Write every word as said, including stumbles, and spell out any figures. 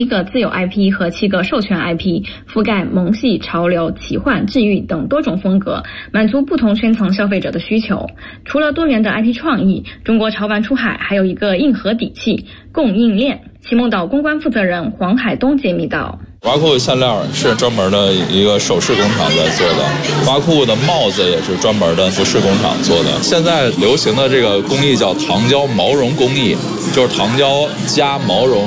一个自有 I P 和七个授权 I P， 覆盖萌系、潮流、奇幻、治愈等多种风格，满足不同圈层消费者的需求。除了多元的 I P 创意，中国潮玩出海还有一个硬核底气——供应链。奇梦岛公关负责人黄海东揭秘道： 挖库项链是专门的一个首饰工厂在做的，挖库的帽子也是专门的服饰工厂做的。现在流行的这个工艺叫糖胶毛绒工艺，就是糖胶加毛绒